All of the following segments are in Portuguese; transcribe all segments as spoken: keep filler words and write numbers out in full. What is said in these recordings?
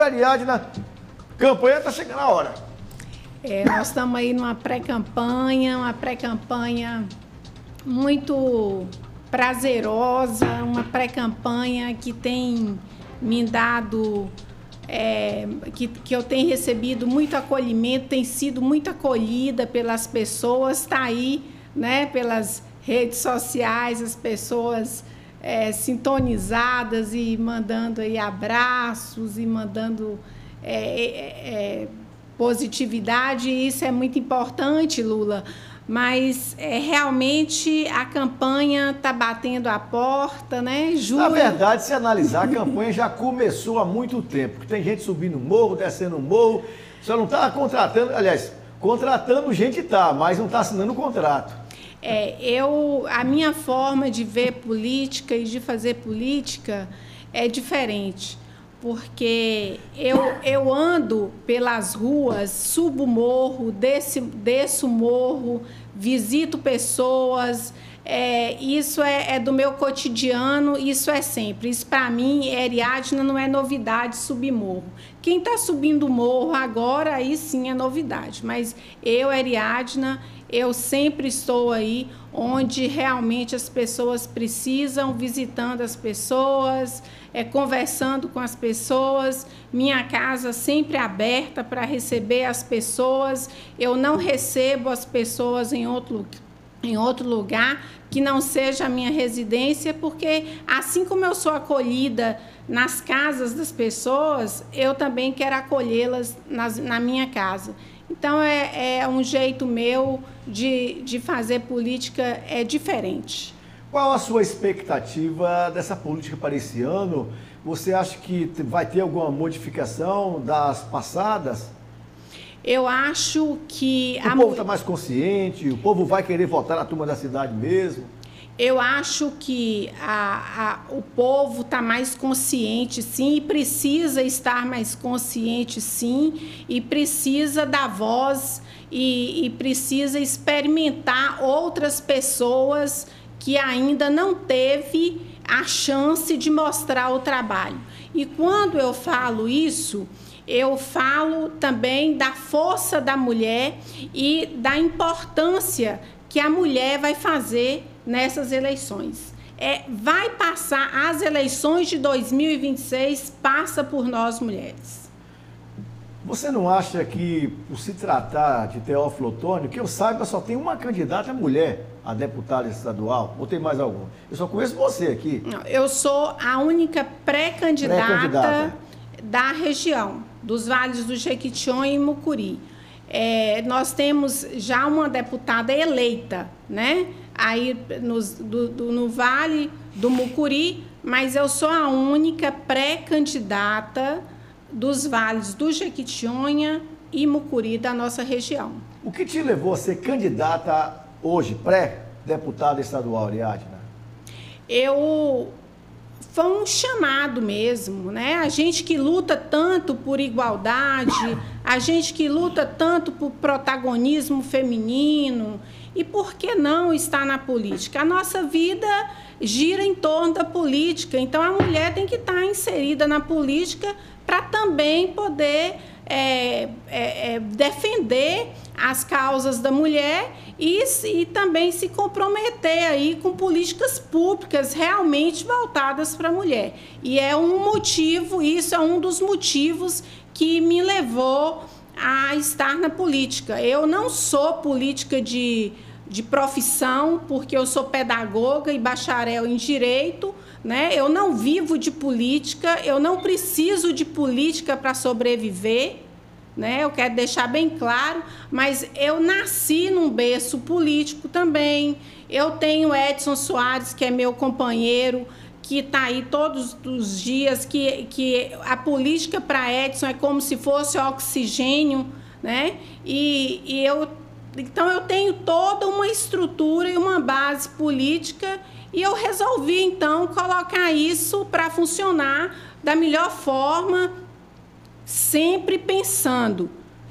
Ariadna, campanha está chegando a hora. É, nós estamos aí numa pré-campanha, uma pré-campanha muito prazerosa, uma pré-campanha que tem me dado, é, que, que eu tenho recebido muito acolhimento, tem sido muito acolhida pelas pessoas, está aí, né, pelas redes sociais, as pessoas é, sintonizadas e mandando aí abraços e mandando é, é, positividade, e isso é muito importante, Lula, mas é, realmente a campanha está batendo a porta, né? Julho... Na verdade, se analisar, a campanha já começou há muito tempo, porque tem gente subindo o morro, descendo o morro, só não está contratando, aliás, contratando gente está, mas não está assinando o contrato. É, eu, a minha forma de ver política e de fazer política é diferente, porque eu, eu ando pelas ruas, subo o morro, desço, desço o morro, visito pessoas, é, isso é, é do meu cotidiano, isso é sempre. Isso, para mim, Ariadna, não é novidade subir morro. Quem está subindo o morro agora, aí sim é novidade, mas eu, Ariadna, eu sempre estou aí onde realmente as pessoas precisam, visitando as pessoas, é, conversando com as pessoas, minha casa sempre aberta para receber as pessoas, eu não recebo as pessoas em outro, em outro lugar que não seja a minha residência, porque assim como eu sou acolhida nas casas das pessoas, eu também quero acolhê-las na minha casa. Então, é, é um jeito meu de, de fazer política é diferente. Qual a sua expectativa dessa política para esse ano? Você acha que vai ter alguma modificação das passadas? Eu acho que... O a... povo está mais consciente? O povo vai querer votar na turma da cidade mesmo? Eu acho que a, a, o povo está mais consciente, sim, e precisa estar mais consciente, sim, e precisa dar voz e, e precisa experimentar outras pessoas que ainda não teve a chance de mostrar o trabalho. E quando eu falo isso, eu falo também da força da mulher e da importância que a mulher vai fazer nessas eleições. É, vai passar, as eleições de dois mil e vinte e seis passa por nós mulheres. Você não acha que, por se tratar de Teófilo Otônio, que eu saiba, só tem uma candidata mulher a deputada estadual, ou tem mais alguma? Eu só conheço você aqui. Não, eu sou a única pré-candidata pré-candidata da região, dos vales do Jequitinhonha e Mucuri. É, nós temos já uma deputada eleita, né? Aí nos, do, do, no Vale do Mucuri, mas eu sou a única pré-candidata dos vales do Jequitinhonha e Mucuri da nossa região. O que te levou a ser candidata hoje, pré-deputada estadual, Ariadna? Eu... Foi um chamado mesmo, né? A gente que luta tanto por igualdade, a gente que luta tanto por protagonismo feminino, e por que não estar na política? A nossa vida gira em torno da política, então a mulher tem que estar inserida na política para também poder é, é, é, defender as causas da mulher e, e também se comprometer aí com políticas públicas realmente voltadas para a mulher. E é um motivo, isso é um dos motivos que me levou a estar na política. Eu não sou política de, de profissão, porque eu sou pedagoga e bacharel em Direito, né? Eu não vivo de política, eu não preciso de política para sobreviver, né? Eu quero deixar bem claro, mas eu nasci num berço político também. Eu tenho Edson Soares, que é meu companheiro, que está aí todos os dias, que, que a política para Edson é como se fosse oxigênio, né? E, e eu, então eu tenho toda uma estrutura e uma base política, e eu resolvi, então, colocar isso para funcionar da melhor forma, sempre pensando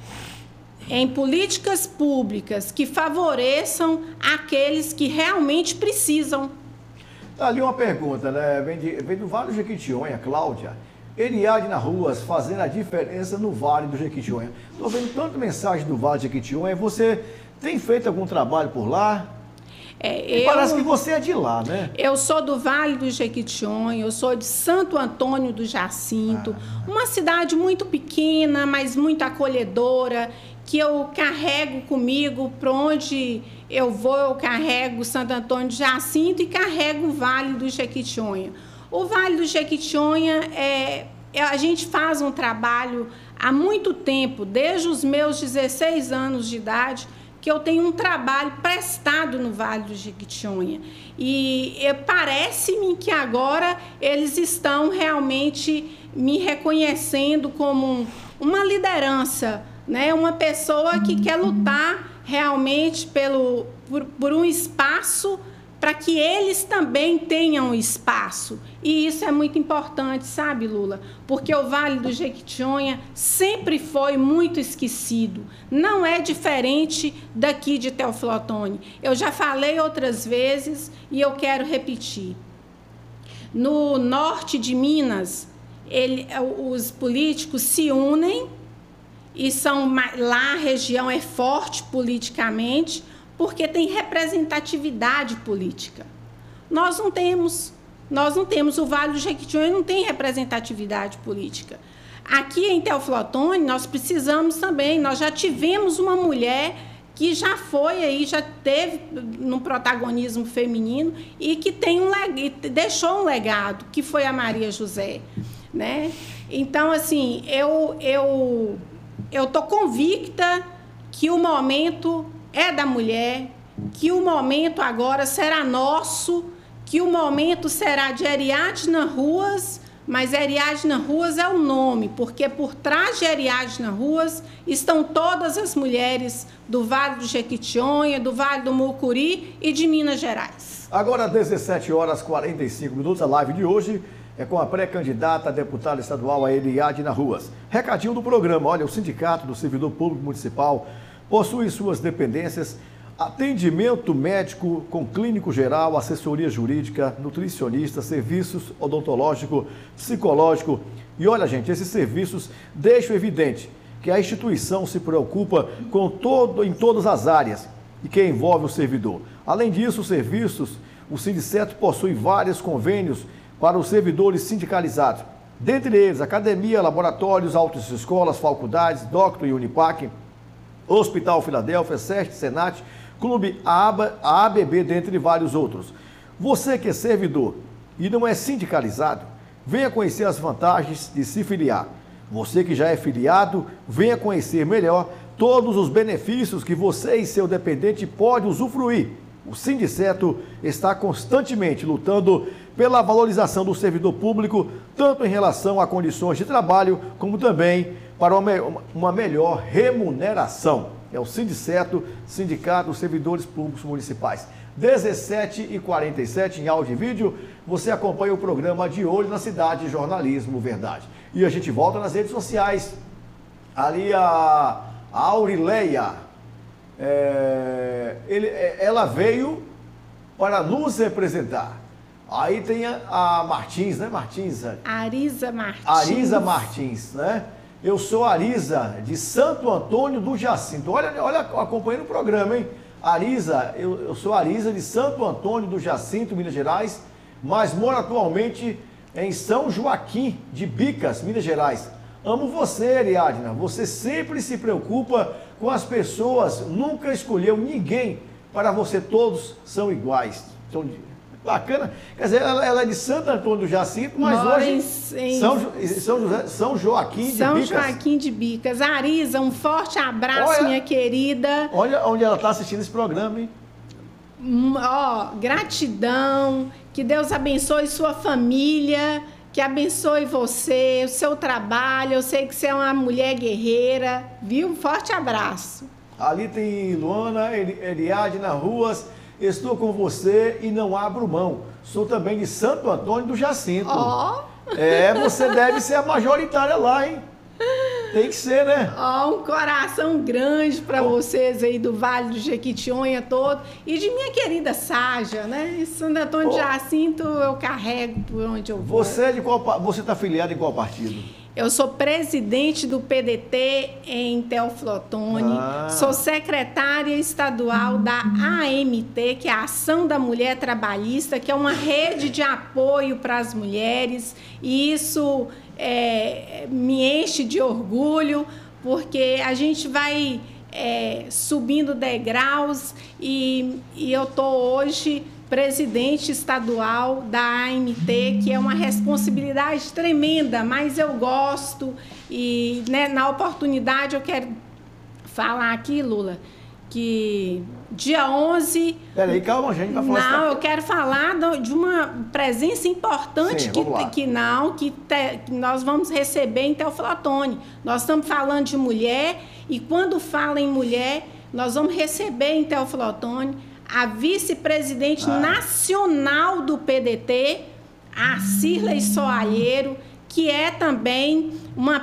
em políticas públicas que favoreçam aqueles que realmente precisam. Ali uma pergunta, né? Vem, de, vem do Vale do Jequitinhonha, Cláudia. Eliadna Ruas, fazendo a diferença no Vale do Jequitinhonha. Estou vendo tanta mensagem do Vale do Jequitinhonha. Você tem feito algum trabalho por lá? É, eu, parece que você é de lá, né? Eu sou do Vale do Jequitinhonha, eu sou de Santo Antônio do Jacinto, ah. uma cidade muito pequena, mas muito acolhedora, que eu carrego comigo, para onde eu vou, eu carrego Santo Antônio do Jacinto e carrego o Vale do Jequitinhonha. O Vale do Jequitinhonha, é, a gente faz um trabalho há muito tempo, desde os meus dezesseis anos de idade, que eu tenho um trabalho prestado no Vale do Jequitinhonha. E, e parece-me que agora eles estão realmente me reconhecendo como um, uma liderança, né? Uma pessoa que quer lutar realmente pelo, por, por um espaço para que eles também tenham espaço. E isso é muito importante, sabe, Lula? Porque o Vale do Jequitinhonha sempre foi muito esquecido. Não é diferente daqui de Teófilo Otoni. Eu já falei outras vezes e eu quero repetir. No norte de Minas, ele, os políticos se unem e são, lá a região é forte politicamente, porque tem representatividade política. Nós não temos, nós não temos, o Vale do Jequitinhonha não tem representatividade política. Aqui em Teófilo Otoni, nós precisamos também, nós já tivemos uma mulher que já foi aí, já teve no protagonismo feminino e que tem um, deixou um legado, que foi a Maria José, né? Então, assim, eu eu eu tô convicta que o momento é da mulher, que o momento agora será nosso, que o momento será de Eliadna Ruas, mas Eliadna Ruas é o nome, porque por trás de Eliadna Ruas estão todas as mulheres do Vale do Jequitinhonha, do Vale do Mucuri e de Minas Gerais. Agora, às dezessete horas e quarenta e cinco minutos, a live de hoje é com a pré-candidata a deputada estadual, a Eliadna Ruas. Recadinho do programa, olha, o Sindicato do Servidor Público Municipal possui suas dependências, atendimento médico com clínico geral, assessoria jurídica, nutricionista, serviços odontológico, psicológico. E olha, gente, esses serviços deixam evidente que a instituição se preocupa com todo, em todas as áreas e que envolve o servidor. Além disso, os serviços, o Sindiceto possui vários convênios para os servidores sindicalizados. Dentre eles, academia, laboratórios, autoescolas, faculdades, Doctor e Unipac, Hospital Filadélfia, SESC, Senat, Clube A B B, dentre vários outros. Você que é servidor e não é sindicalizado, venha conhecer as vantagens de se filiar. Você que já é filiado, venha conhecer melhor todos os benefícios que você e seu dependente podem usufruir. O Sindiceto está constantemente lutando pela valorização do servidor público, tanto em relação a condições de trabalho, como também para uma melhor remuneração. É o Sindiceto, Sindicato dos Servidores Públicos Municipais. dezessete e quarenta e sete em áudio e vídeo, você acompanha o programa De Olho na Cidade, Jornalismo Verdade. E a gente volta nas redes sociais. Ali a, a Aurileia, é, ele, ela veio para nos representar. Aí tem a, a Martins, né, Martins? Arisa Martins. Arisa Martins, né? Eu sou Arisa, de Santo Antônio do Jacinto. Olha, olha, acompanhando o programa, hein? Arisa, eu, eu sou Arisa, de Santo Antônio do Jacinto, Minas Gerais, mas moro atualmente em São Joaquim de Bicas, Minas Gerais. Amo você, Eliadna. Você sempre se preocupa com as pessoas, nunca escolheu ninguém. Para você, todos são iguais. São bacana. Quer dizer, ela, ela é de Santo Antônio do Jacinto, mas Mora hoje em, em São, São, José, São Joaquim de São Bicas. São Joaquim de Bicas. Arisa, um forte abraço, Olha, minha querida. Olha onde ela está assistindo esse programa, hein? Hum, ó, gratidão, que Deus abençoe sua família, que abençoe você, o seu trabalho. Eu sei que você é uma mulher guerreira, viu? Um forte abraço. Ali tem Luana, Eliadna Ruas. Estou com você e não abro mão. Sou também de Santo Antônio do Jacinto. Ó. É, você deve ser a majoritária lá, hein? Tem que ser, né? Ó, um coração grande para vocês aí do Vale do Jequitinhonha todo. E de minha querida Saja, né? Santo Antônio de Jacinto eu carrego por onde eu vou. Você é de qual, você está afiliado em qual partido? Eu sou presidente do P D T em Teófilo Otoni, ah. sou secretária estadual da A M T, que é a Ação da Mulher Trabalhista, que é uma rede de apoio para as mulheres, e isso é, me enche de orgulho, porque a gente vai é, subindo degraus e, e eu estou hoje presidente estadual da A M T, que é uma responsabilidade tremenda, mas eu gosto e, né, na oportunidade eu quero falar aqui, Lula, que dia onze... Peraí, calma, a gente vai falar... Não, eu quero falar de uma presença importante. Sim, que, que não, que, te, que nós vamos receber em Teófilo Otoni. Nós estamos falando de mulher e quando fala em mulher, nós vamos receber em Teófilo Otoni a vice-presidente ah. nacional do P D T, a Cirlei Soalheiro, que é também uma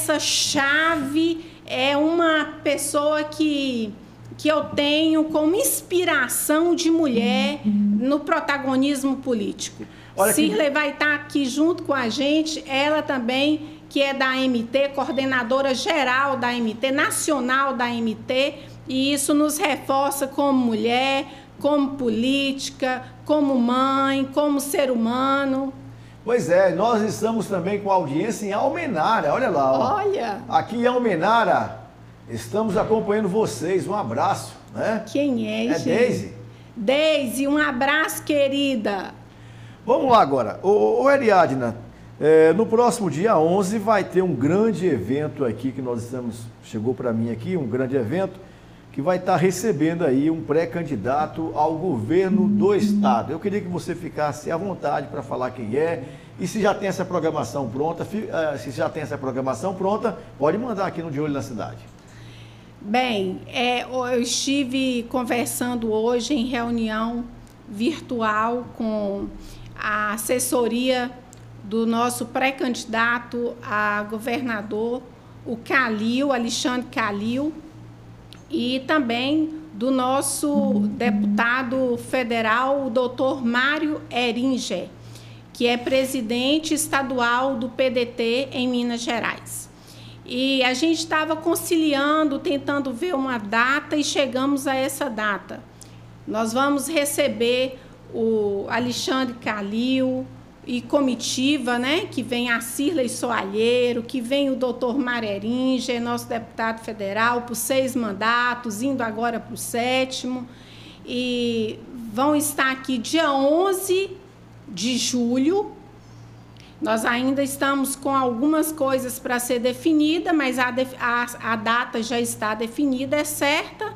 peça-chave, é uma pessoa que, que eu tenho como inspiração de mulher no protagonismo político. Olha Cirlei que... vai estar aqui junto com a gente, ela também, que é da A M T, coordenadora geral da A M T, nacional da A M T, e isso nos reforça como mulher, como política, como mãe, como ser humano. Pois é, nós estamos também com audiência em Almenara, olha lá. Ó. Olha! Aqui em Almenara, estamos acompanhando vocês, um abraço, né? Quem é, é gente? É Deise. Deise, um abraço, querida. Vamos lá agora. Ô, ô Ariadna, é, no próximo dia onze vai ter um grande evento aqui que nós estamos, chegou para mim aqui, um grande evento, que vai estar recebendo aí um pré-candidato ao governo do estado. Eu queria que você ficasse à vontade para falar quem é e se já tem essa programação pronta, se já tem essa programação pronta, pode mandar aqui no De Olho na Cidade. Bem, é, eu estive conversando hoje em reunião virtual com a assessoria do nosso pré-candidato a governador, o Calil, Alexandre Calil, e também do nosso deputado federal, o doutor Mário Eringer, que é presidente estadual do P D T em Minas Gerais. E a gente estava conciliando, tentando ver uma data e chegamos a essa data. Nós vamos receber o Alexandre Calil e comitiva, né, que vem a Cirlei Soalheiro, que vem o doutor Mário Eringer, nosso deputado federal, por seis mandatos, indo agora para o sétimo. E vão estar aqui dia onze de julho. Nós ainda estamos com algumas coisas para ser definida, mas a, a, a data já está definida, é certa.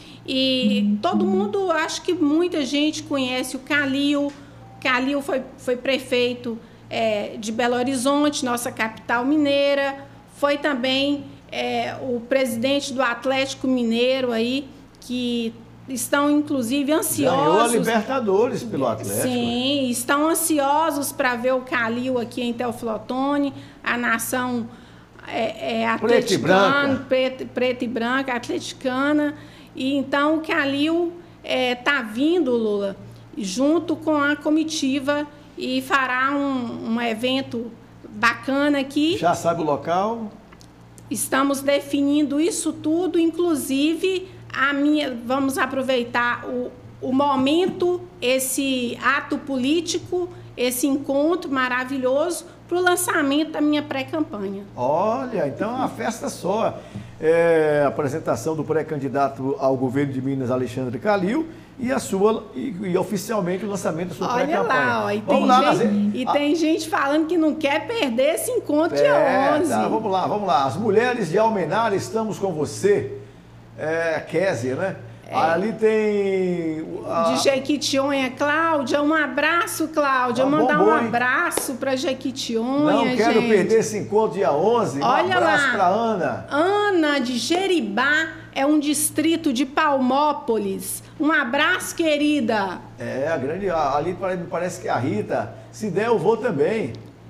E todo mundo, acho que muita gente conhece o Calil. Calil foi, foi prefeito é, de Belo Horizonte, nossa capital mineira. Foi também é, o presidente do Atlético Mineiro, aí, que estão, inclusive, ansiosos... Ganhou a Libertadores pelo Atlético. Sim, estão ansiosos para ver o Calil aqui em Teófilo Otoni, a nação é, é, atleticana, preto, preto e branca, atleticana. E, então, o Calil está é, vindo, Lula, junto com a comitiva e fará um, um evento bacana aqui. Já sabe o local? Estamos definindo isso tudo, inclusive a minha, vamos aproveitar o, o momento, esse ato político, esse encontro maravilhoso para o lançamento da minha pré-campanha. Olha, então é uma festa só. É, a apresentação do pré-candidato ao governo de Minas, Alexandre Calil, e a sua e, e oficialmente o lançamento da sua pré-campanha. Olha lá, ó, e, tem, lá gente, nas... e tem gente falando que não quer perder esse encontro dia onze. Tá, vamos lá, vamos lá. As mulheres de Almenara, estamos com você. É, Kézia, né? É. Ali tem... A... De Jequitinhonha, Cláudia. Um abraço, Cláudia. Ah, Mandar bom, um abraço para Jequitinhonha, Não quero gente. perder esse encontro dia onze. Olha um abraço para Ana. Ana de Jeribá, é um distrito de Palmópolis. Um abraço, querida. É, a grande... Ali parece que é a Rita. Se der, eu vou também.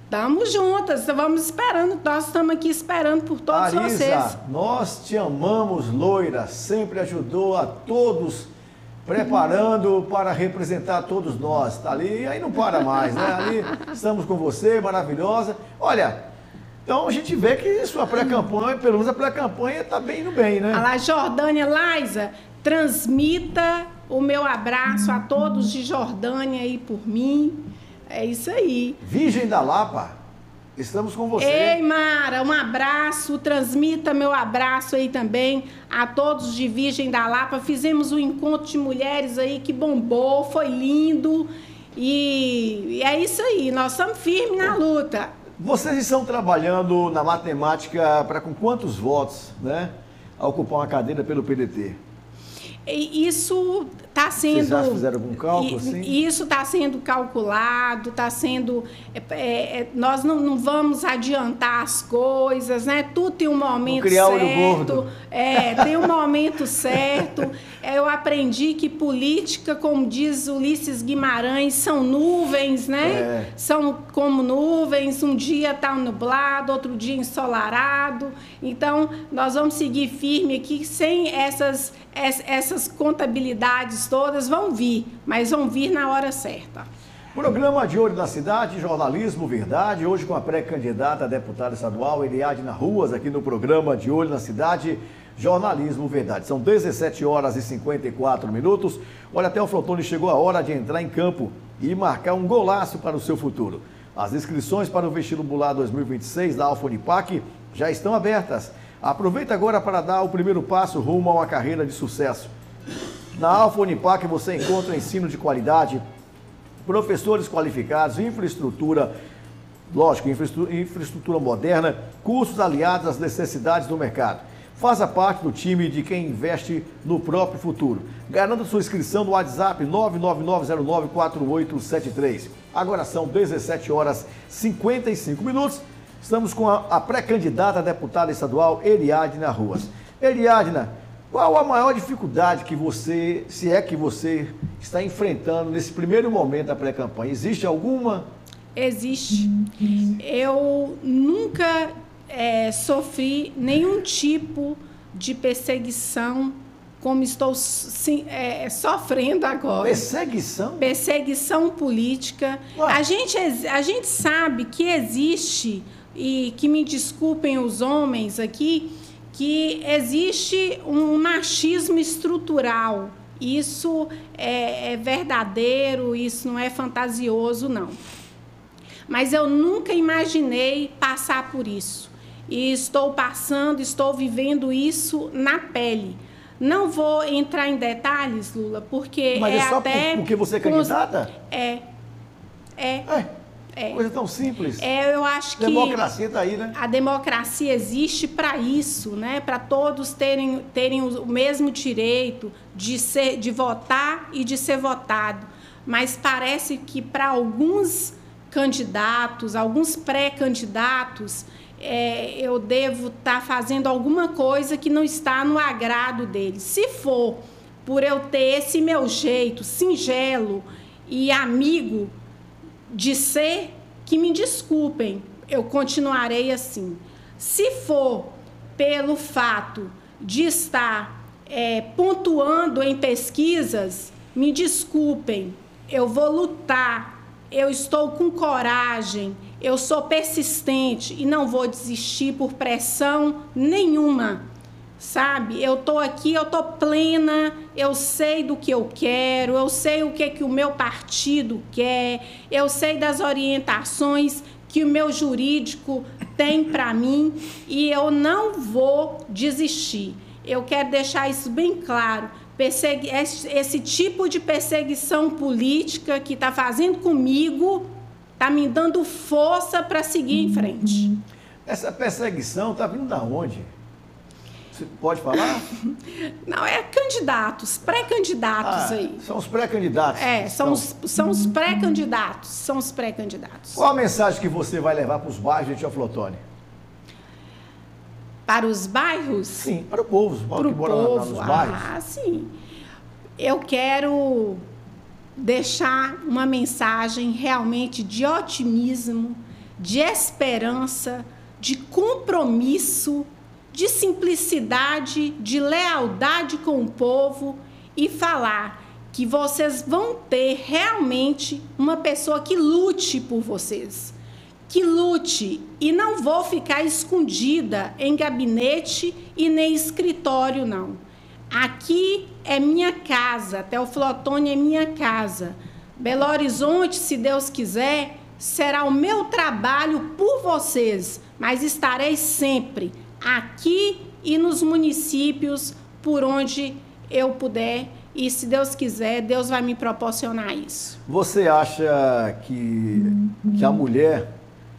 Estamos juntas, vamos esperando, nós estamos aqui esperando por todos Arisa, vocês. Nós te amamos, loira, sempre ajudou a todos, preparando para representar todos nós. Está ali, aí não para mais, né? Ali estamos com você, maravilhosa. Olha, então a gente vê que sua pré-campanha, pelo menos a pré-campanha está bem no bem, né? Olha lá, Jordânia, Laisa, transmita o meu abraço a todos de Jordânia aí por mim. É isso aí. Virgem da Lapa, estamos com você. Ei, Mara, um abraço, transmita meu abraço aí também a todos de Virgem da Lapa. Fizemos um encontro de mulheres aí que bombou, foi lindo e, e é isso aí, nós estamos firmes na luta. Vocês estão trabalhando na matemática para com quantos votos, né, a ocupar uma cadeira pelo P D T? E isso está sendo... Vocês já fizeram algum cálculo, assim? Isso está sendo calculado, está sendo... É, é, nós não, não vamos adiantar as coisas, né? Tudo tem um momento criar certo. Olho gordo. É, tem um momento certo. É, eu aprendi que política, como diz Ulisses Guimarães, são nuvens, né? É. São como nuvens, um dia está nublado, outro dia ensolarado. Então, nós vamos seguir firme aqui, sem essas, essas contabilidades todas, vão vir, mas vão vir na hora certa. Programa de Olho na Cidade, Jornalismo Verdade, hoje com a pré-candidata a deputada estadual Eliadna Ruas, aqui no programa de Olho na Cidade, Jornalismo Verdade. São dezessete horas e cinquenta e quatro minutos. Olha, até o Flotone chegou a hora de entrar em campo e marcar um golaço para o seu futuro. As inscrições para o vestibular dois mil e vinte e seis da Alfa Unipac já estão abertas. Aproveita agora para dar o primeiro passo rumo a uma carreira de sucesso. Na Alfa Unipac você encontra ensino de qualidade, professores qualificados, infraestrutura, lógico, infraestrutura moderna, cursos aliados às necessidades do mercado. Faça parte do time de quem investe no próprio futuro. Garanta sua inscrição no WhatsApp nove nove nove zero nove quatro oito sete três. Agora são dezessete horas e cinquenta e cinco minutos. Estamos com a, a pré-candidata a deputada estadual Eliadna Ruas. Eliadna, qual a maior dificuldade que você, se é que você está enfrentando nesse primeiro momento da pré-campanha? Existe alguma? Existe. Eu nunca é, sofri nenhum tipo de perseguição como estou sim, é, sofrendo agora. Perseguição? Perseguição política. A gente, a gente sabe que existe, e que me desculpem os homens aqui, que existe um machismo estrutural. Isso é, é verdadeiro, isso não é fantasioso, não. Mas eu nunca imaginei passar por isso. E estou passando, estou vivendo isso na pele. Não vou entrar em detalhes, Lula, porque Mas é, é só até... porque você é candidata? É. É. É. É. Coisa tão simples. É, eu acho que democracia está aí, né? A democracia existe para isso, né? Para todos terem, terem o mesmo direito de, ser, de votar e de ser votado. Mas parece que para alguns candidatos, alguns pré-candidatos, é, eu devo estar tá fazendo alguma coisa que não está no agrado deles. Se for por eu ter esse meu jeito singelo e amigo de ser, que me desculpem, eu continuarei assim. Se for pelo fato de estar é, pontuando em pesquisas, me desculpem, eu vou lutar, eu estou com coragem, eu sou persistente e não vou desistir por pressão nenhuma. Sabe, eu estou aqui, eu estou plena, eu sei do que eu quero, eu sei o que, que o meu partido quer, eu sei das orientações que o meu jurídico tem para mim e eu não vou desistir. Eu quero deixar isso bem claro. Persegui- esse, esse tipo de perseguição política que está fazendo comigo está me dando força para seguir em frente. Essa perseguição está vindo da onde? Você pode falar? Não, é candidatos, pré-candidatos ah, aí. São os pré-candidatos. É, são os, são os pré-candidatos, são os pré-candidatos. Qual a mensagem que você vai levar para os bairros de Teoflotone? Para os bairros? Sim, para o povo, para o que mora povo. lá nos bairros. Ah, sim. Eu quero deixar uma mensagem realmente de otimismo, de esperança, de compromisso, de simplicidade, de lealdade com o povo e falar que vocês vão ter realmente uma pessoa que lute por vocês, que lute, e não vou ficar escondida em gabinete e nem escritório, não. Aqui é minha casa, Teófilo Otoni é minha casa. Belo Horizonte, se Deus quiser, será o meu trabalho por vocês, mas estarei sempre aqui e nos municípios por onde eu puder, e se Deus quiser, Deus vai me proporcionar isso. Você acha que, que a mulher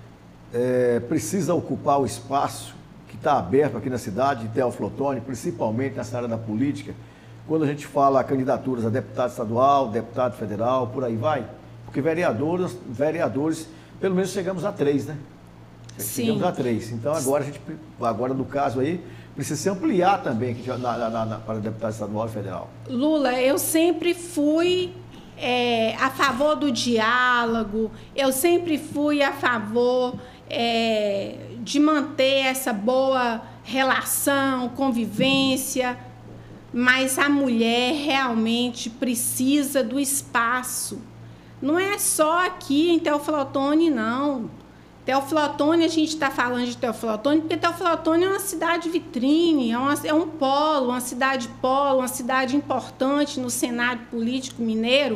é, precisa ocupar o espaço que está aberto aqui na cidade de Teófilo Otoni, principalmente nessa área da política, quando a gente fala candidaturas a deputado estadual, deputado federal, por aí vai? Porque vereadores, vereadores, pelo menos chegamos a três, né? Sim. Chegamos a três. Então agora, a gente, agora no caso aí, precisa se ampliar também na, na, na, para deputado estadual e federal. Lula, eu sempre fui é, a favor do diálogo, eu sempre fui a favor é, de manter essa boa relação, convivência, mas a mulher realmente precisa do espaço. Não é só aqui em Teófilo Otoni, não. Teófilo Otoni, a gente está falando de Teófilo Otoni, porque Teófilo Otoni é uma cidade vitrine, é, uma, é um polo, uma cidade polo, uma cidade importante no cenário político mineiro,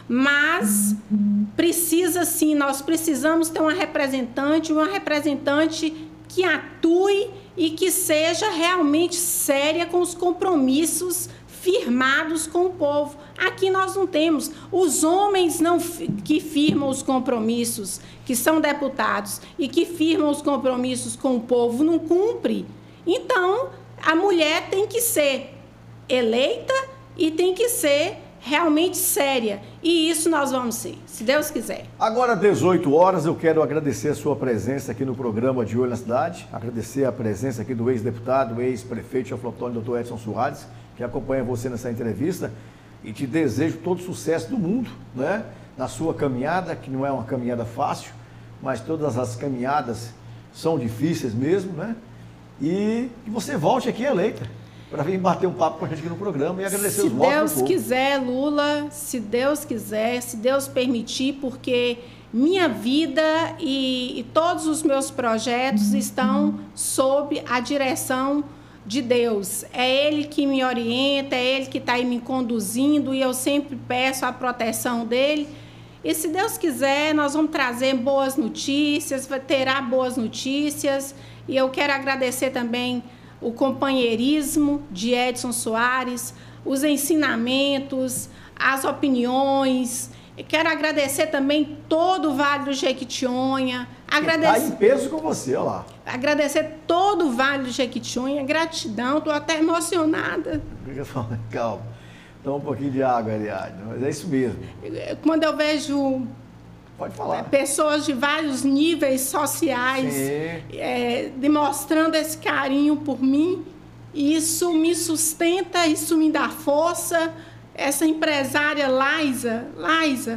mas precisa sim, nós precisamos ter uma representante, uma representante que atue e que seja realmente séria com os compromissos firmados com o povo. Aqui nós não temos. Os homens não, que firmam os compromissos, que são deputados, e que firmam os compromissos com o povo, não cumprem. Então, a mulher tem que ser eleita e tem que ser realmente séria. E isso nós vamos ser, se Deus quiser. Agora, dezoito horas, eu quero agradecer a sua presença aqui no programa De Olho na Cidade, agradecer a presença aqui do ex-deputado, ex-prefeito de Teófilo Otoni, doutor Edson Soares, que acompanha você nessa entrevista, e te desejo todo o sucesso do mundo, né? Na sua caminhada, que não é uma caminhada fácil, mas todas as caminhadas são difíceis mesmo, né? E que você volte aqui eleita, para vir bater um papo com a gente aqui no programa e agradecer os votos do povo. Se Deus quiser, Lula, se Deus quiser, se Deus permitir, porque minha vida e, e todos os meus projetos estão sob a direção de Deus. É Ele que me orienta, é Ele que está aí me conduzindo, e eu sempre peço a proteção dEle. E se Deus quiser, nós vamos trazer boas notícias, terá boas notícias, e eu quero agradecer também o companheirismo de Edson Soares, os ensinamentos, as opiniões. Eu quero agradecer também todo o Vale do Jequitinhonha. Agradecer... Está em peso com você, olha lá. Agradecer todo o Vale do Jequitinhonha, gratidão, estou até emocionada. Calma, toma um pouquinho de água, Ariadne, mas é isso mesmo. Quando eu vejo... Pode falar. Pessoas de vários níveis sociais é, demonstrando esse carinho por mim, isso me sustenta, isso me dá força. Essa empresária Laisa, Laisa,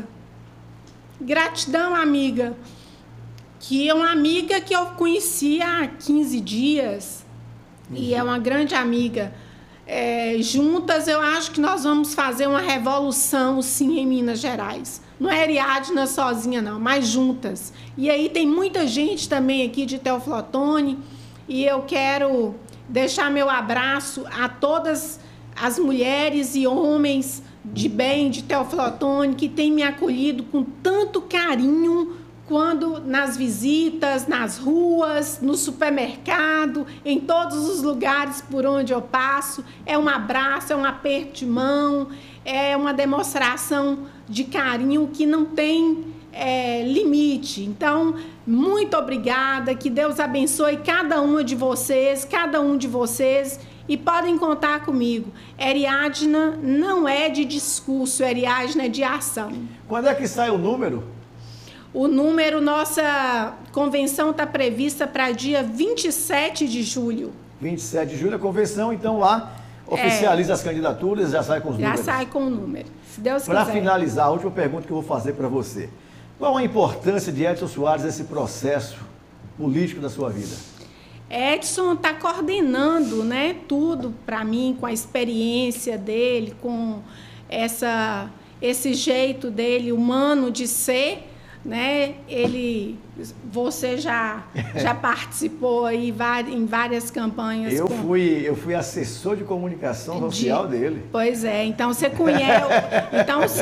gratidão, amiga, que é uma amiga que eu conheci há quinze dias, uhum. E é uma grande amiga. É, juntas, eu acho que nós vamos fazer uma revolução, sim, em Minas Gerais. Não é Ariadna sozinha, não, mas juntas. E aí tem muita gente também aqui de Teófilo Otoni, e eu quero deixar meu abraço a todas as mulheres e homens de bem de Teófilo Otoni, que têm me acolhido com tanto carinho, quando nas visitas, nas ruas, no supermercado, em todos os lugares por onde eu passo. É um abraço, é um aperto de mão, é uma demonstração de carinho que não tem é, limite. Então, muito obrigada, que Deus abençoe cada uma de vocês, cada um de vocês, e podem contar comigo. Ariadna não é de discurso, Ariadna é de ação. Quando é que sai o número? O número, nossa convenção está prevista para dia vinte e sete de julho. vinte e sete de julho a convenção, então lá oficializa é, as candidaturas, já sai com os já números. Já sai com o número, se Deus quiser. Para finalizar, a última pergunta que eu vou fazer para você. Qual a importância de Edson Soares nesse processo político da sua vida? Edson está coordenando, né, tudo para mim, com a experiência dele, com essa, esse jeito dele humano de ser, né? Ele, você já, já participou aí em várias campanhas. Eu, com, fui, eu fui assessor de comunicação social de, dele. Pois é, então você conhece. Então, você,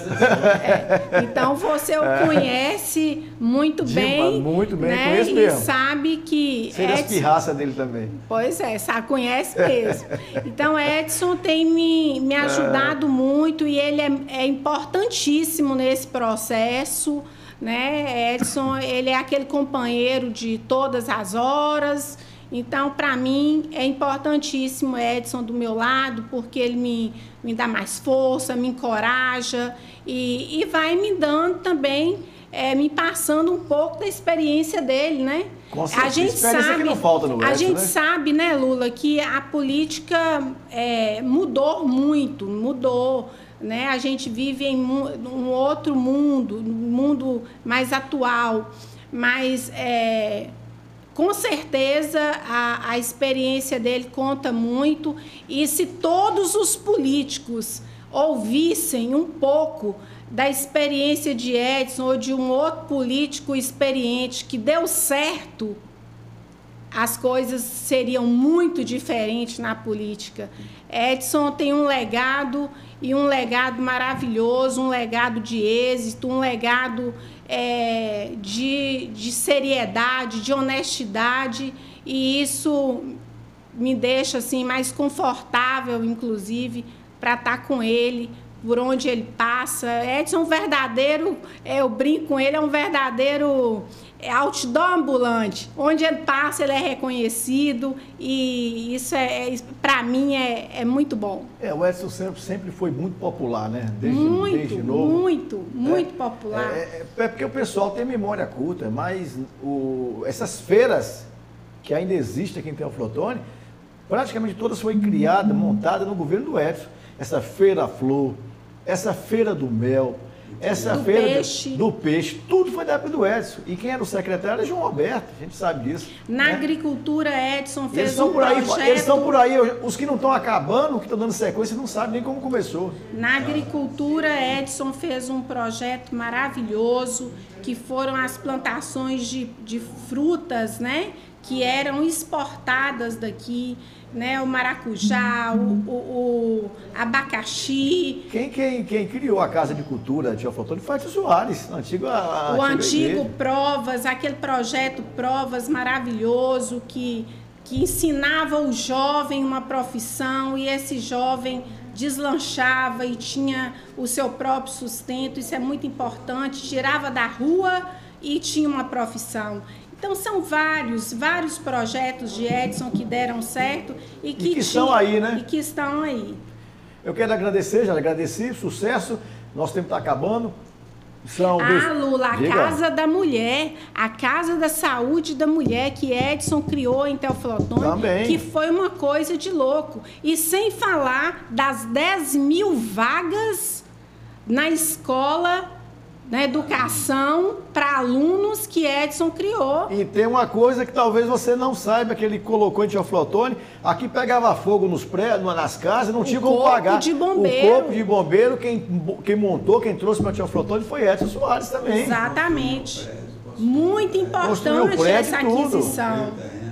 é, então você o conhece muito de, bem. Muito bem, né? conheço e mesmo. sabe que. Sei das pirraças dele também. Pois é, sabe, conhece mesmo. Então, Edson tem me, me ajudado é. muito e ele é, é importantíssimo nesse processo. Né? Edson, ele é aquele companheiro de todas as horas, então, para mim, é importantíssimo Edson do meu lado, porque ele me, me dá mais força, me encoraja e, e vai me dando também, é, me passando um pouco da experiência dele, né? Com certeza. A gente sabe, que não falta no Edson, a gente né? sabe, né, Lula, que a política é, mudou muito, mudou. Né? A gente vive em um outro mundo, um mundo mais atual, mas é, com certeza a, a experiência dele conta muito e se todos os políticos ouvissem um pouco da experiência de Edson ou de um outro político experiente que deu certo, as coisas seriam muito diferentes na política. Edson tem um legado e um legado maravilhoso, um legado de êxito, um legado é, de, de seriedade, de honestidade, e isso me deixa assim, mais confortável, inclusive, para estar com ele, por onde ele passa. Edson é um verdadeiro, eu brinco com ele, é um verdadeiro outdoor ambulante. Onde ele passa, ele é reconhecido e isso, é, é para mim, é, é muito bom. É, o Edson sempre, sempre foi muito popular, né? Desde, muito, desde novo. muito, muito é, popular. É, é porque o pessoal tem memória curta, mas o, essas feiras que ainda existem aqui em Teoflotone, praticamente todas foram criadas, montadas no governo do Edson. Essa Feira Flor, essa Feira do Mel, essa do feira peixe. Do, do peixe, tudo foi da época do Edson. E quem era o secretário era João Alberto, a gente sabe disso. Na né? agricultura, Edson fez eles um por aí, projeto... Eles estão por aí, os que não estão acabando, os que estão dando sequência, não sabem nem como começou. Na agricultura, Edson fez um projeto maravilhoso, que foram as plantações de, de frutas, né? Que eram exportadas daqui, né? O maracujá, o, o, o abacaxi. Quem, quem, quem criou a Casa de Cultura de Teoflotone foi Edson Soares, a antiga, a o antiga antigo igreja. Provas, aquele projeto Provas maravilhoso que, que ensinava o jovem uma profissão e esse jovem deslanchava e tinha o seu próprio sustento. Isso é muito importante, tirava da rua e tinha uma profissão. Então, são vários, vários projetos de Edson que deram certo e que, e que estão aí, né? E que estão aí. Eu quero agradecer, já agradeci, sucesso. Nosso tempo está acabando. São ah, dois... Lula, a Diga. Casa da Mulher, a Casa da Saúde da Mulher que Edson criou em Teoflotone, Também. Que foi uma coisa de louco. E sem falar das dez mil vagas na escola, na educação para alunos que Edson criou. E tem uma coisa que talvez você não saiba, que ele colocou em Teoflotone, aqui pegava fogo nos prédios, nas casas, não tinha o como corpo pagar. De bombeiro. O corpo de bombeiro, quem, quem montou, quem trouxe para Teoflotone foi Edson Soares também. Exatamente. Muito Construiu importante prédio, essa aquisição.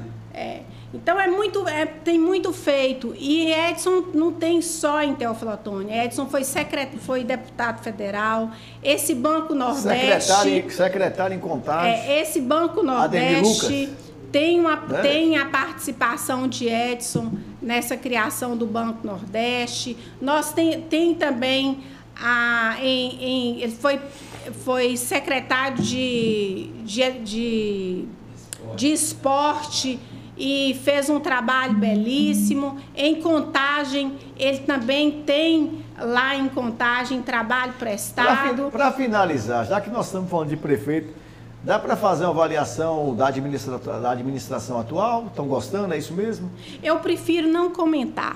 É. Então, é muito, é, tem muito feito. E Edson não tem só em Teoflotone. Edson foi, secret, foi deputado federal. Esse Banco Nordeste... Secretário, secretário em contábeis. É, esse Banco Nordeste tem, uma, é. tem a participação de Edson nessa criação do Banco Nordeste. Nós tem, tem também... A, em, em, ele foi, foi secretário de, de, de, de esporte... e fez um trabalho belíssimo. Em Contagem, ele também tem lá em Contagem trabalho prestado. Para finalizar, já que nós estamos falando de prefeito, dá para fazer uma avaliação da, administra da administração atual? Estão gostando? É isso mesmo? Eu prefiro não comentar.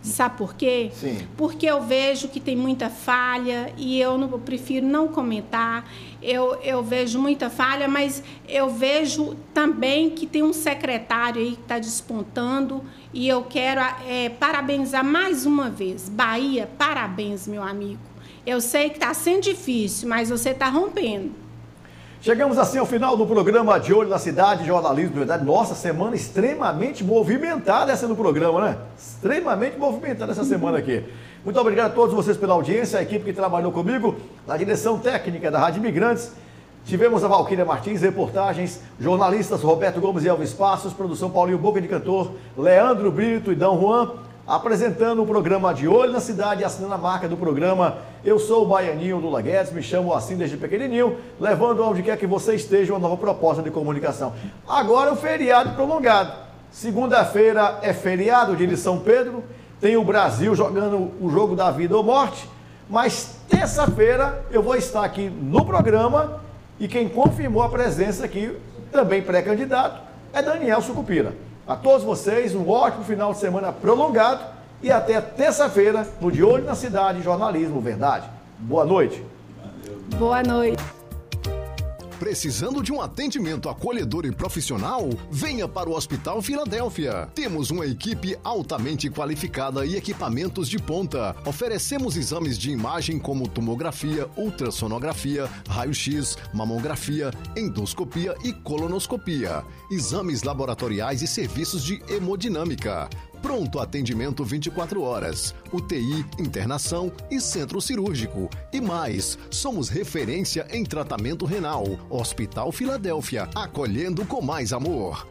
Sabe por quê? Sim. Porque eu vejo que tem muita falha e eu, não, eu prefiro não comentar. Eu, eu vejo muita falha, mas eu vejo também que tem um secretário aí que está despontando e eu quero é, parabenizar mais uma vez. Bahia, parabéns, meu amigo. Eu sei que está sendo difícil, mas você está rompendo. Chegamos assim ao final do programa De Olho na Cidade, Jornalismo, verdade. Nossa, semana extremamente movimentada essa no programa, né? Extremamente movimentada essa semana aqui. Muito obrigado a todos vocês pela audiência, a equipe que trabalhou comigo, na direção técnica da Rádio Imigrantes. Tivemos a Valquíria Martins, reportagens, jornalistas Roberto Gomes e Elvis Passos, produção Paulinho Boca de Cantor, Leandro Brito e Dão Juan, apresentando o programa De Olho na Cidade e assinando a marca do programa. Eu sou o Baianinho Lula Guedes, me chamo assim desde pequenininho, levando onde quer que você esteja uma nova proposta de comunicação. Agora o feriado prolongado. Segunda-feira é feriado, dia de São Pedro, tem o Brasil jogando o jogo da vida ou morte, mas terça-feira eu vou estar aqui no programa e quem confirmou a presença aqui, também pré-candidato, é Daniel Sucupira. A todos vocês, um ótimo final de semana prolongado e até terça-feira no De Olho na Cidade, Jornalismo Verdade. Boa noite. Boa noite. Precisando de um atendimento acolhedor e profissional? Venha para o Hospital Filadélfia. Temos uma equipe altamente qualificada e equipamentos de ponta. Oferecemos exames de imagem como tomografia, ultrassonografia, raio-x, mamografia, endoscopia e colonoscopia. Exames laboratoriais e serviços de hemodinâmica. Pronto atendimento vinte e quatro horas, U T I, internação e centro cirúrgico. E mais, somos referência em tratamento renal. Hospital Filadélfia, acolhendo com mais amor.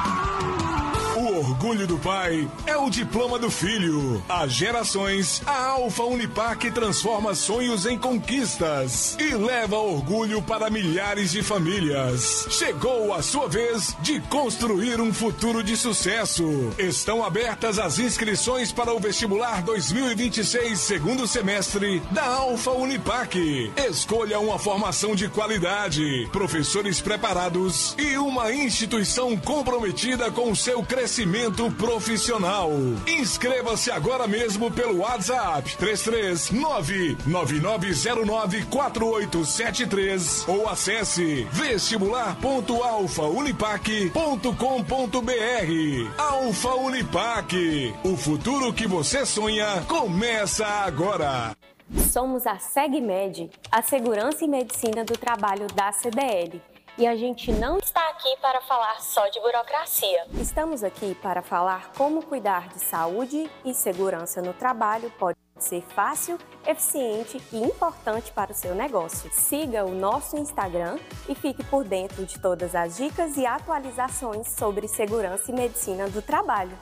O orgulho do pai é o diploma do filho. Há gerações, a Alfa Unipac transforma sonhos em conquistas e leva orgulho para milhares de famílias. Chegou a sua vez de construir um futuro de sucesso. Estão abertas as inscrições para o vestibular dois mil e vinte e seis, segundo semestre da Alfa Unipac. Escolha uma formação de qualidade, professores preparados e uma instituição comprometida com o seu crescimento profissional. Inscreva-se agora mesmo pelo WhatsApp três três nove, nove nove zero nove, quatro oito sete três ou acesse vestibular ponto alfa unipac ponto com ponto br. Alfa Unipac, o futuro que você sonha começa agora. Somos a SegMed, a Segurança e Medicina do Trabalho da C D L. E a gente não está aqui para falar só de burocracia. Estamos aqui para falar como cuidar de saúde e segurança no trabalho pode ser fácil, eficiente e importante para o seu negócio. Siga o nosso Instagram e fique por dentro de todas as dicas e atualizações sobre segurança e medicina do trabalho.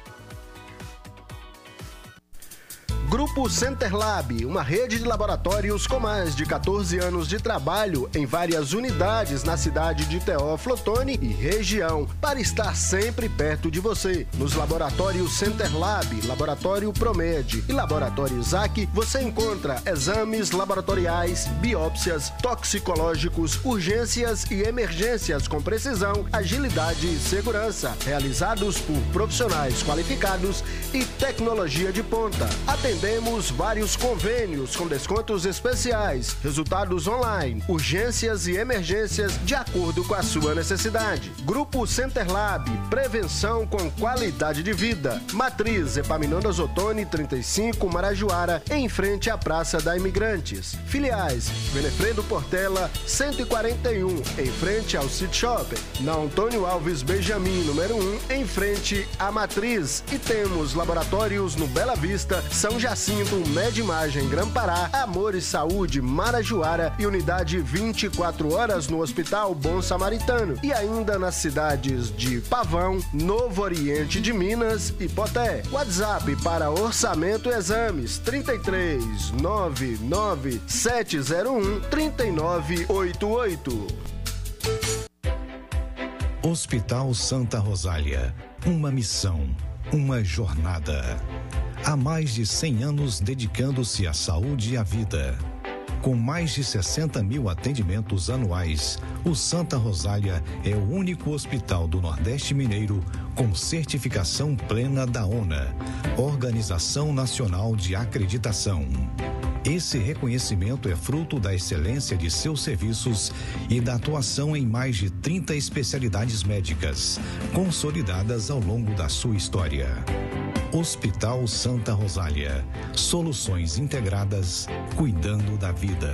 Grupo Centerlab, uma rede de laboratórios com mais de quatorze anos de trabalho em várias unidades na cidade de Teófilo Otoni e região, para estar sempre perto de você. Nos laboratórios Centerlab, Laboratório Promed e Laboratório Isaac, você encontra exames laboratoriais, biópsias, toxicológicos, urgências e emergências com precisão, agilidade e segurança, realizados por profissionais qualificados e tecnologia de ponta. Atendemos vários convênios com descontos especiais, resultados online, urgências e emergências de acordo com a sua necessidade. Grupo Centerlab, prevenção com qualidade de vida. Matriz Epaminondas Otoni trinta e cinco, Marajoara, em frente à Praça da Imigrantes. Filiais: Benefredo Portela cento e quarenta e um, em frente ao City Shopping. Na Antônio Alves Benjamin, número um, em frente à Matriz. E temos laboratórios no Bela Vista, São Jacinto, Medimagem, Grã-Pará, Amor e Saúde, Marajoara e unidade vinte e quatro horas no Hospital Bom Samaritano. E ainda nas cidades de Pavão, Novo Oriente de Minas e Poté. WhatsApp para orçamento e exames trinta e três, nove nove sete zero um, três nove oito oito. Hospital Santa Rosália, uma missão, uma jornada. Há mais de cem anos dedicando-se à saúde e à vida. Com mais de sessenta mil atendimentos anuais, o Santa Rosália é o único hospital do Nordeste Mineiro com certificação plena da ONA, Organização Nacional de Acreditação. Esse reconhecimento é fruto da excelência de seus serviços e da atuação em mais de trinta especialidades médicas, consolidadas ao longo da sua história. Hospital Santa Rosália. Soluções integradas, cuidando da vida.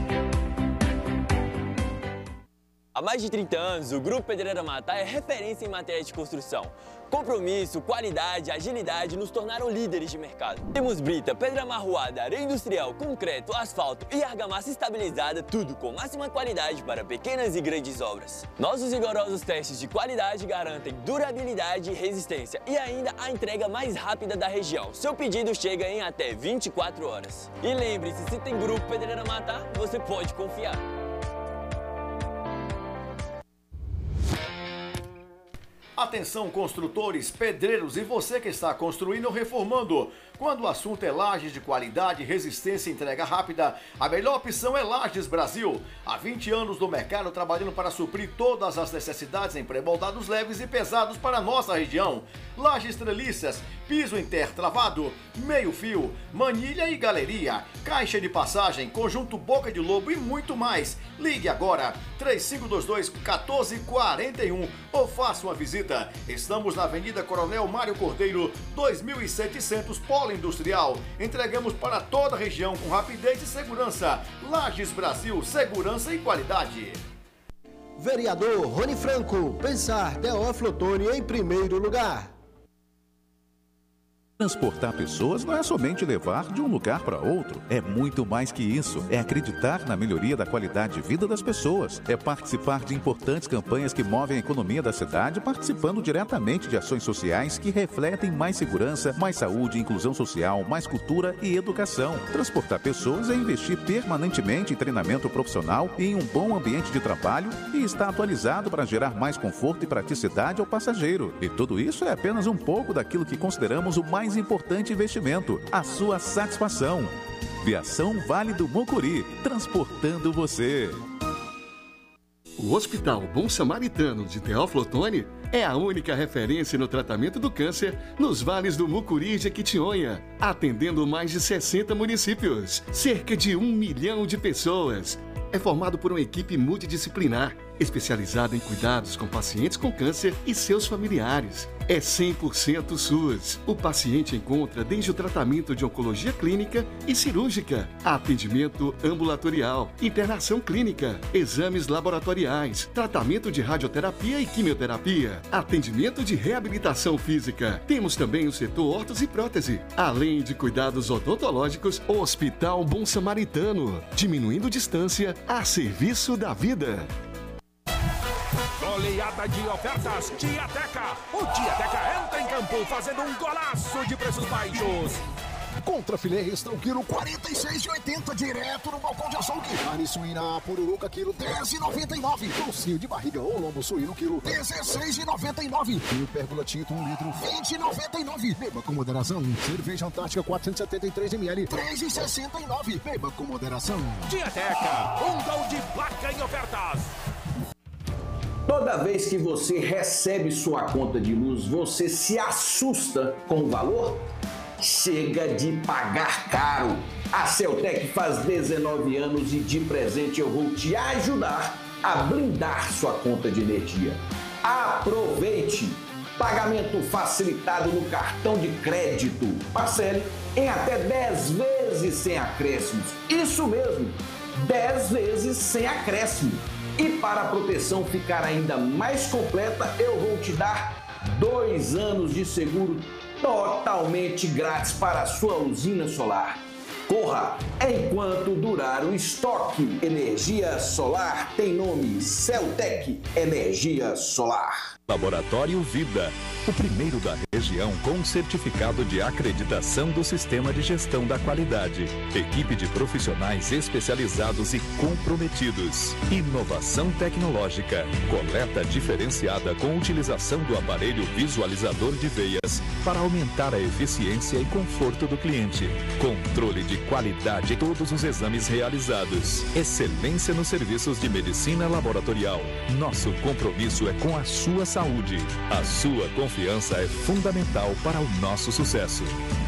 Há mais de trinta anos, o Grupo Pedreira Matá é referência em matéria de construção. Compromisso, qualidade, agilidade nos tornaram líderes de mercado. Temos brita, pedra amarroada, areia industrial, concreto, asfalto e argamassa estabilizada, tudo com máxima qualidade para pequenas e grandes obras. Nossos rigorosos testes de qualidade garantem durabilidade e resistência e ainda a entrega mais rápida da região. Seu pedido chega em até vinte e quatro horas. E lembre-se, se tem Grupo Pedreira Matá, você pode confiar. Atenção, construtores, pedreiros e você que está construindo ou reformando. Quando o assunto é lajes de qualidade, resistência e entrega rápida, a melhor opção é Lajes Brasil. Há vinte anos no mercado trabalhando para suprir todas as necessidades em pré-moldados leves e pesados para a nossa região. Lajes treliças, piso intertravado, meio fio, manilha e galeria, caixa de passagem, conjunto boca de lobo e muito mais. Ligue agora, três cinco dois dois, um quatro quatro um ou faça uma visita. Estamos na Avenida Coronel Mário Cordeiro, dois mil e setecentos, Polo Industrial. Entregamos para toda a região com rapidez e segurança. Lajes Brasil, segurança e qualidade. Vereador Rony Franco, pensar Teófilo Otoni em primeiro lugar. Transportar pessoas não é somente levar de um lugar para outro, é muito mais que isso. É acreditar na melhoria da qualidade de vida das pessoas, é participar de importantes campanhas que movem a economia da cidade, participando diretamente de ações sociais que refletem mais segurança, mais saúde, inclusão social, mais cultura e educação. Transportar pessoas é investir permanentemente em treinamento profissional e em um bom ambiente de trabalho e estar atualizado para gerar mais conforto e praticidade ao passageiro. E tudo isso é apenas um pouco daquilo que consideramos o mais mais importante investimento, a sua satisfação. Viação Vale do Mucuri, transportando você. O Hospital Bom Samaritano de Teófilo Otoni é a única referência no tratamento do câncer nos vales do Mucuri e Jequitinhonha, atendendo mais de sessenta municípios, cerca de um milhão de pessoas. É formado por uma equipe multidisciplinar, especializada em cuidados com pacientes com câncer e seus familiares. É cem por cento SUS. O paciente encontra desde o tratamento de oncologia clínica e cirúrgica, atendimento ambulatorial, internação clínica, exames laboratoriais, tratamento de radioterapia e quimioterapia, atendimento de reabilitação física. Temos também o setor ortos e prótese, além de cuidados odontológicos. Hospital Bom Samaritano, diminuindo distância a serviço da vida. Goleada de ofertas Diateca. O Diateca entra em campo fazendo um golaço de preços baixos. Contra filé restão quilo quarenta e seis reais e oitenta centavos direto no balcão de açougue. Carne suína pururuca quilo dez reais e noventa e nove centavos. Tocinho de barriga ou lombo suíno quilo dezesseis reais e noventa e nove centavos. Fio pérgola tinto um litro vinte reais e noventa e nove centavos. Beba com moderação. Cerveja Antártica quatrocentos e setenta e três mililitros três reais e sessenta e nove centavos. Beba com moderação. Diateca, um gol de placa em ofertas. Toda vez que você recebe sua conta de luz, você se assusta com o valor? Chega de pagar caro! A Celtec faz dezenove anos e de presente eu vou te ajudar a blindar sua conta de energia. Aproveite! Pagamento facilitado no cartão de crédito. Parcele em até dez vezes sem acréscimos. Isso mesmo, dez vezes sem acréscimo. E para a proteção ficar ainda mais completa, eu vou te dar dois anos de seguro totalmente grátis para a sua usina solar. Corra enquanto durar o estoque. Energia solar tem nome: Celtec Energia Solar. Laboratório Vida, o primeiro da região com certificado de acreditação do Sistema de Gestão da Qualidade. Equipe de profissionais especializados e comprometidos. Inovação tecnológica. Coleta diferenciada com utilização do aparelho visualizador de veias para aumentar a eficiência e conforto do cliente. Controle de qualidade em todos os exames realizados. Excelência nos serviços de medicina laboratorial. Nosso compromisso é com a sua saúde. A sua confiança é fundamental para o nosso sucesso.